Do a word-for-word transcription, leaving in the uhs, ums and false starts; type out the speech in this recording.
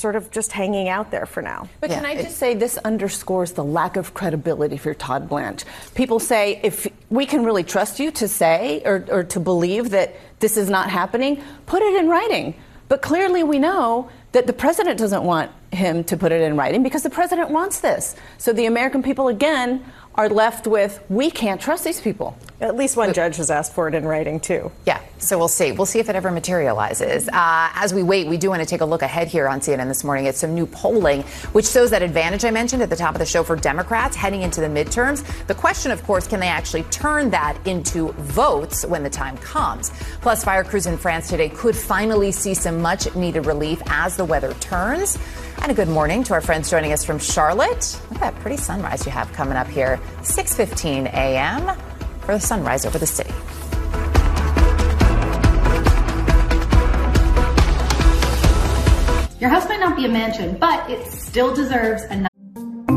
sort of just hanging out there for now. But yeah, can I just say this underscores the lack of credibility for Todd Blanche. People say, if we can really trust you to say or, or to believe that this is not happening, put it in writing. But clearly we know that the president doesn't want him to put it in writing because the president wants this. So the American people, again, are left with, we can't trust these people. At least one judge has asked for it in writing, too. Yeah, so we'll see. We'll see if it ever materializes. Uh, as we wait, we do want to take a look ahead here on C N N this morning at some new polling, which shows that advantage I mentioned at the top of the show for Democrats heading into the midterms. The question, of course, can they actually turn that into votes when the time comes? Plus, fire crews in France today could finally see some much-needed relief as the weather turns. And a good morning to our friends joining us from Charlotte. Look at that pretty sunrise you have coming up here. six fifteen a m for the sunrise over the city. Your house might not be a mansion, but it still deserves a